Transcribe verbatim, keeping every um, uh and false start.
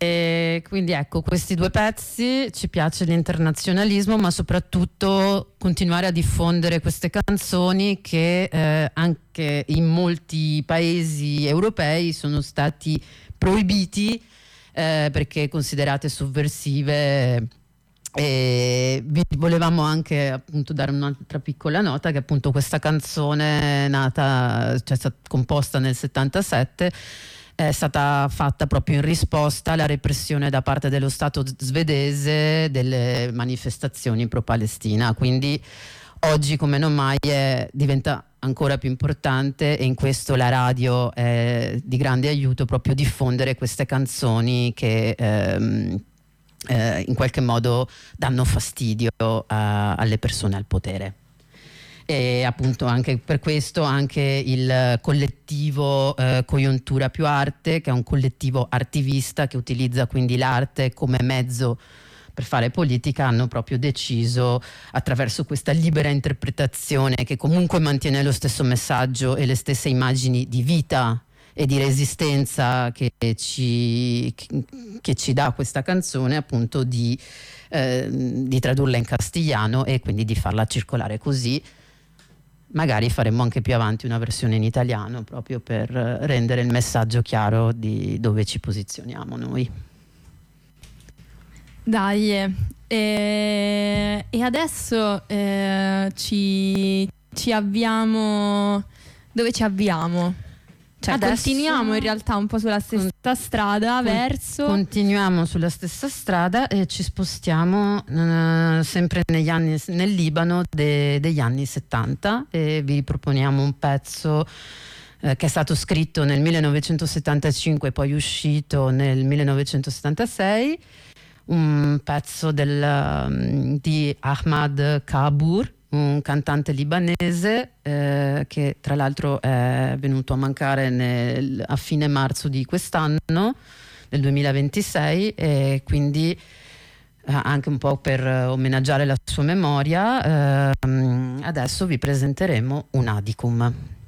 E quindi ecco, questi due pezzi, ci piace l'internazionalismo, ma soprattutto continuare a diffondere queste canzoni che eh, anche in molti paesi europei sono stati proibiti eh, perché considerate sovversive. E vi volevamo anche appunto dare un'altra piccola nota che appunto questa canzone nata, cioè è stata composta nel settantasette, è stata fatta proprio in risposta alla repressione da parte dello Stato svedese delle manifestazioni pro-Palestina, quindi oggi come non mai è, diventa ancora più importante, e in questo la radio è di grande aiuto, proprio diffondere queste canzoni che ehm, eh, in qualche modo danno fastidio a, alle persone al potere. E appunto anche per questo anche il collettivo eh, Congiuntura più Arte, che è un collettivo artivista che utilizza quindi l'arte come mezzo per fare politica, hanno proprio deciso, attraverso questa libera interpretazione che comunque mantiene lo stesso messaggio e le stesse immagini di vita e di resistenza che ci, che ci dà questa canzone, appunto di, eh, di tradurla in castigliano e quindi di farla circolare così. Magari faremo anche più avanti una versione in italiano, proprio per rendere il messaggio chiaro di dove ci posizioniamo noi. Dai, e, e adesso eh, ci, ci avviamo. Dove ci avviamo? Cioè, adesso continuiamo in realtà un po' sulla stessa con, strada con, verso. Continuiamo sulla stessa strada e ci spostiamo eh, sempre negli anni, nel Libano de, degli anni settanta, e vi proponiamo un pezzo eh, che è stato scritto nel millenovecentosettantacinque e poi uscito nel millenovecentosettantasei. Un pezzo del, di Ahmad Kabur, un cantante libanese eh, che tra l'altro è venuto a mancare nel, a fine marzo di quest'anno, del duemilaventisei, e quindi eh, anche un po' per omaggiare la sua memoria, eh, adesso vi presenteremo un Adicum.